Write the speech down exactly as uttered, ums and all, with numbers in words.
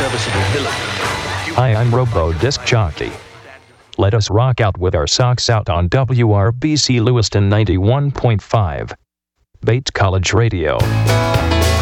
serviceable villain. Hi, I'm Robo Disc Jockey. Let us rock out with our socks out on W R B C Lewiston ninety-one point five. Bates College Radio.